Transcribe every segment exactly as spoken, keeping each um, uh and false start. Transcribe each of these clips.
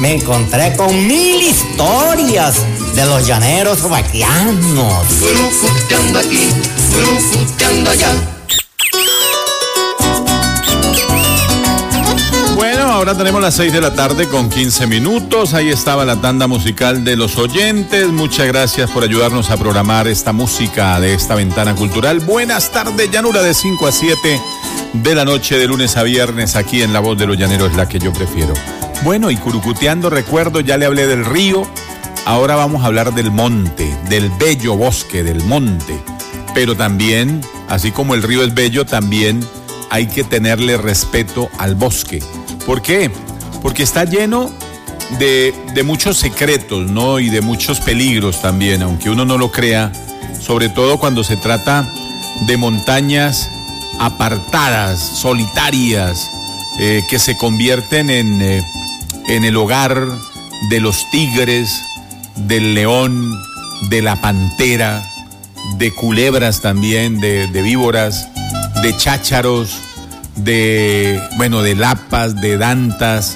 me encontré con mil historias de los llaneros vaquianos. Furufuteando aquí, furufuteando allá. Bueno, ahora tenemos las seis de la tarde con quince minutos. Ahí estaba la tanda musical de los oyentes. Muchas gracias por ayudarnos a programar esta música de esta ventana cultural. Buenas tardes, llanura, de cinco a siete de la noche, de lunes a viernes, aquí en La Voz de los Llaneros, la que yo prefiero. Bueno, y curucuteando recuerdo, ya le hablé del río. Ahora vamos a hablar del monte, del bello bosque del monte. Pero también, así como el río es bello, también hay que tenerle respeto al bosque. ¿Por qué? Porque está lleno de, de muchos secretos, ¿no? Y de muchos peligros también, aunque uno no lo crea, sobre todo cuando se trata de montañas apartadas, solitarias, eh, que se convierten en, eh, en el hogar de los tigres, del león, de la pantera, de culebras también, de, de víboras, de chácharos, de, bueno, de lapas, de dantas,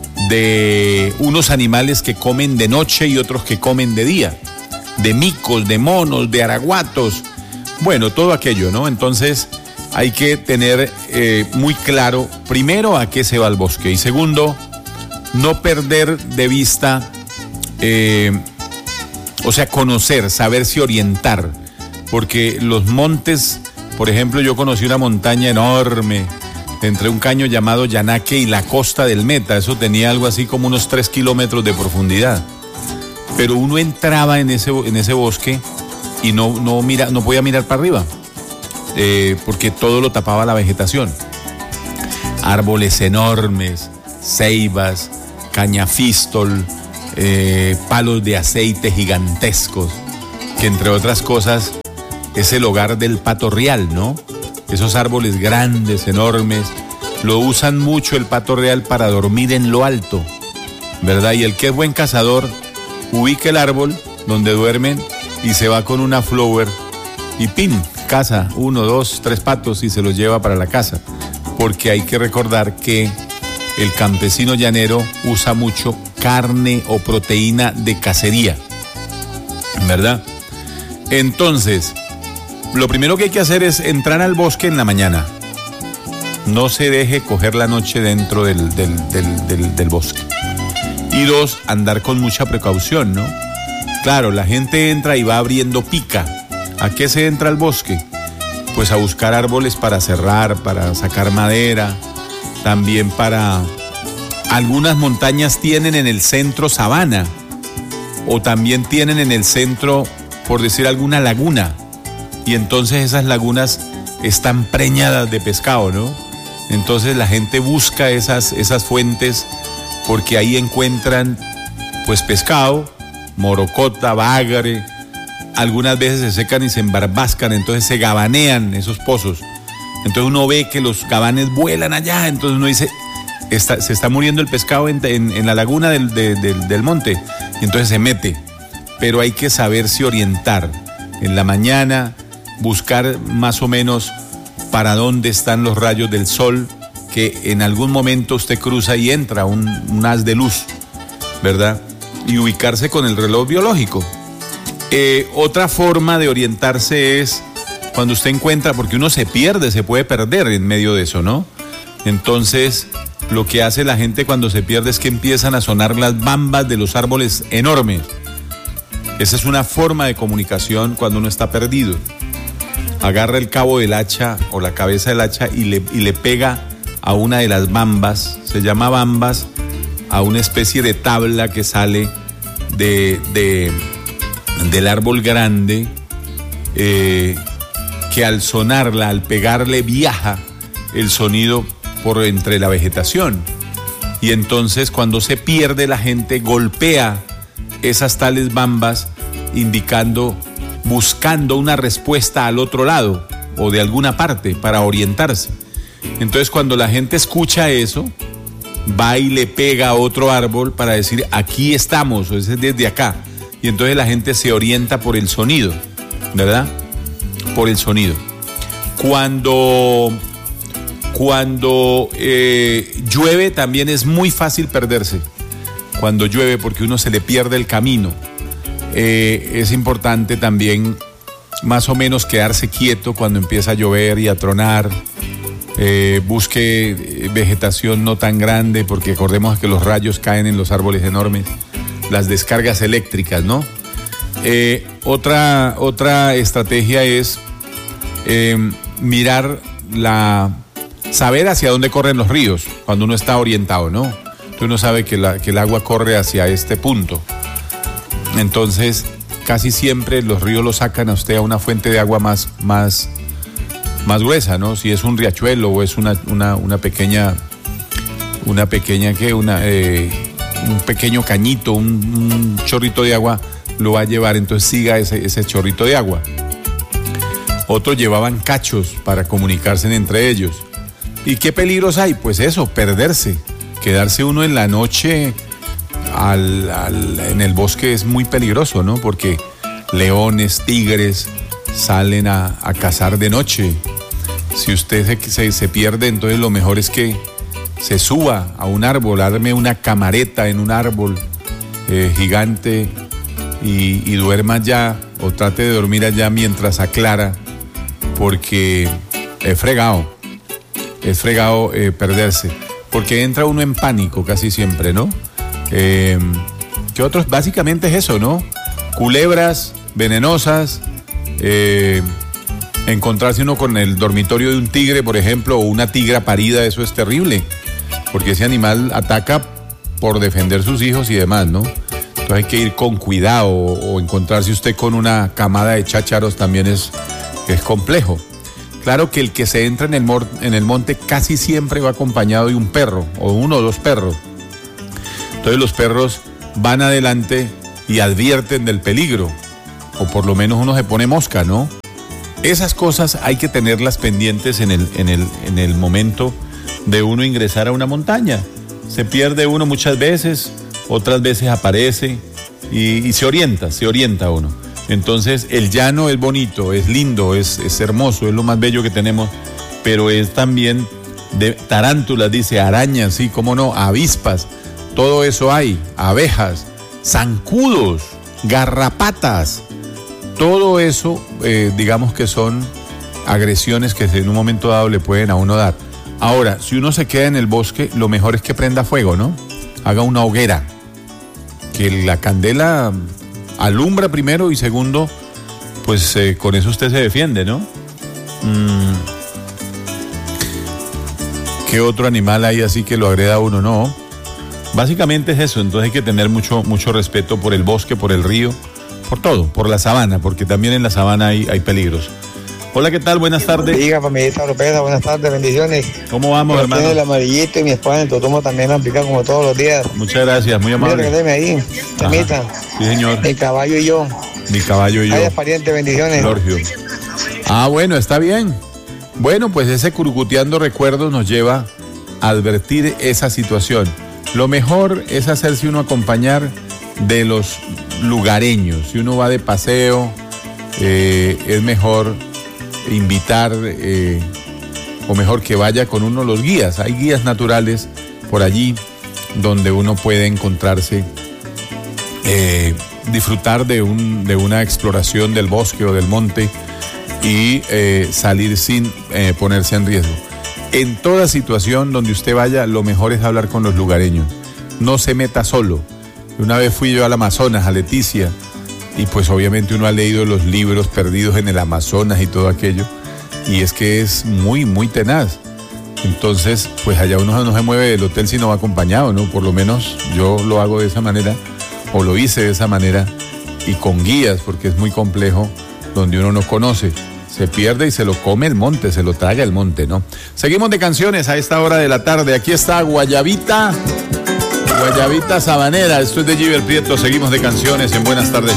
de unos animales que comen de noche y otros que comen de día, de micos, de monos, de araguatos, bueno, todo aquello, ¿no? Entonces hay que tener eh, muy claro, primero, a qué se va al bosque, y segundo, no perder de vista, eh, o sea, conocer, saberse orientar, porque los montes, por ejemplo, yo conocí una montaña enorme entre un caño llamado Yanaque y la costa del Meta. Eso tenía algo así como unos tres kilómetros de profundidad. Pero uno entraba en ese, en ese bosque y no, no, mira, no podía mirar para arriba, eh, porque todo lo tapaba la vegetación. Árboles enormes, ceibas, cañafistol, eh, palos de aceite gigantescos, que entre otras cosas es el hogar del pato real, ¿no? Esos árboles grandes, enormes, lo usan mucho el pato real para dormir en lo alto, ¿verdad? Y el que es buen cazador, ubica el árbol donde duermen y se va con una flower y ¡pin! Caza uno, dos, tres patos y se los lleva para la casa. Porque hay que recordar que el campesino llanero usa mucho carne o proteína de cacería, ¿verdad? Entonces, lo primero que hay que hacer es entrar al bosque en la mañana. No se deje coger la noche dentro del, del, del, del, del bosque. Y dos, andar con mucha precaución, ¿no? Claro, la gente entra y va abriendo pica. ¿A qué se entra al bosque? Pues a buscar árboles para cerrar, para sacar madera, también para... Algunas montañas tienen en el centro sabana, o también tienen en el centro, por decir, alguna laguna. Y entonces esas lagunas están preñadas de pescado, ¿no? Entonces la gente busca esas, esas fuentes porque ahí encuentran pues pescado, morocota, bagre. Algunas veces se secan y se embarbascan, entonces se gabanean esos pozos. Entonces uno ve que los gabanes vuelan allá, entonces uno dice, está, se está muriendo el pescado en, en, en la laguna del, de, del, del monte, y entonces se mete. Pero hay que saberse orientar. En la mañana, buscar más o menos para dónde están los rayos del sol, que en algún momento usted cruza y entra un, un haz de luz, ¿verdad? Y ubicarse con el reloj biológico. Eh, otra forma de orientarse es cuando usted encuentra, porque uno se pierde, se puede perder en medio de eso, ¿no? Entonces, lo que hace la gente cuando se pierde es que empiezan a sonar las bambas de los árboles enormes. Esa es una forma de comunicación cuando uno está perdido. Agarra el cabo del hacha o la cabeza del hacha y le, y le pega a una de las bambas, se llama bambas, a una especie de tabla que sale de, de, del árbol grande, eh, que al sonarla, al pegarle, viaja el sonido por entre la vegetación. Y entonces cuando se pierde, la gente golpea esas tales bambas, indicando, buscando una respuesta al otro lado o de alguna parte para orientarse. Entonces cuando la gente escucha eso, va y le pega a otro árbol para decir, aquí estamos, o es desde acá. Y entonces la gente se orienta por el sonido, ¿verdad? Por el sonido. Cuando, cuando eh, llueve también es muy fácil perderse. cuando llueve, porque uno se le pierde el camino. Eh, es importante también más o menos quedarse quieto cuando empieza a llover y a tronar. Eh, busque vegetación no tan grande, porque acordemos que los rayos caen en los árboles enormes. Las descargas eléctricas, ¿no? Eh, otra, otra estrategia es eh, mirar la... saber hacia dónde corren los ríos cuando uno está orientado, ¿no? Entonces uno sabe que, la, que el agua corre hacia este punto. Entonces, casi siempre los ríos lo sacan a usted a una fuente de agua más, más, más gruesa, ¿no? Si es un riachuelo o es una, una, una pequeña, una pequeña, ¿qué? Una, eh, un pequeño cañito, un, un chorrito de agua lo va a llevar, entonces siga ese, ese chorrito de agua. Otros llevaban cachos para comunicarse entre ellos. ¿Y qué peligros hay? Pues eso, perderse. Quedarse uno en la noche al, al, en el bosque es muy peligroso, ¿no? Porque leones, tigres salen a, a cazar de noche. Si usted se, se, se pierde, entonces lo mejor es que se suba a un árbol, arme una camareta en un árbol eh, gigante y, y duerma allá, o trate de dormir allá mientras aclara, porque es fregado, es fregado eh, perderse, porque entra uno en pánico casi siempre, ¿no? Eh, ¿Qué otros? Básicamente es eso, ¿no? Culebras venenosas, eh, encontrarse uno con el dormitorio de un tigre, por ejemplo, o una tigra parida, eso es terrible, porque ese animal ataca por defender sus hijos y demás, ¿no? Entonces hay que ir con cuidado, o, o encontrarse usted con una camada de chácharos también es, es complejo. Claro que el que se entra en el, mor, en el monte casi siempre va acompañado de un perro, o uno o dos perros. Entonces los perros van adelante y advierten del peligro, o por lo menos uno se pone mosca, ¿no? Esas cosas hay que tenerlas pendientes en el, en el, en el momento de uno ingresar a una montaña. Se pierde uno muchas veces, otras veces aparece y, y se orienta, se orienta uno. Entonces el llano es bonito, es lindo, es, es hermoso, es lo más bello que tenemos, pero es también de tarántulas, dice, arañas, sí, cómo no, avispas, todo eso hay, abejas, zancudos, garrapatas, todo eso, eh, digamos que son agresiones que en un momento dado le pueden a uno dar. Ahora, si uno se queda en el bosque, lo mejor es que prenda fuego, ¿no? Haga una hoguera, que la candela alumbra primero y segundo, pues eh, con eso usted se defiende, ¿no? Mm. ¿Qué otro animal hay así que lo agreda a uno? No. Básicamente es eso, entonces hay que tener mucho, mucho respeto por el bosque, por el río, por todo, por la sabana, porque también en la sabana hay, hay peligros. Hola, ¿qué tal? Buenas tardes. Diga, familia Lopeza, buenas tardes, bendiciones. ¿Cómo vamos, Yo hermano? El amarillito y mi esposa en Totomo también lo aplican como todos los días. Muchas gracias, muy amable. Mira, ahí, temita. Sí, señor. El caballo y yo. Mi caballo y yo. Ay, pariente, bendiciones. Giorgio. Ah, bueno, está bien. Bueno, pues ese Curucuteando Recuerdos nos lleva a advertir esa situación. Lo mejor es hacerse uno acompañar de los lugareños. Si uno va de paseo, eh, es mejor invitar, eh, o mejor que vaya con uno los guías. Hay guías naturales por allí donde uno puede encontrarse, eh, disfrutar de, un, de una exploración del bosque o del monte y eh, salir sin eh, ponerse en riesgo. En toda situación donde usted vaya, lo mejor es hablar con los lugareños. No se meta solo. Una vez fui yo al Amazonas, a Leticia, y pues obviamente uno ha leído los libros Perdidos en el Amazonas y todo aquello, y es que es muy, muy tenaz. Entonces, pues allá uno no se mueve del hotel si no va acompañado, ¿no? Por lo menos yo lo hago de esa manera, o lo hice de esa manera, y con guías, porque es muy complejo donde uno no conoce. Se pierde y se lo come el monte, se lo traga el monte, ¿no? Seguimos de canciones a esta hora de la tarde. Aquí está Guayabita, Guayabita Sabanera. Esto es de Giver Prieto. Seguimos de canciones en Buenas Tardes.